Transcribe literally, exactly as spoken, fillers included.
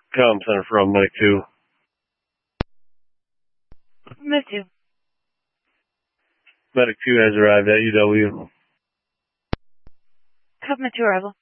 Com Center from Medic two. Medic two. Medic two has arrived at U W. Copy, Medic two arrival.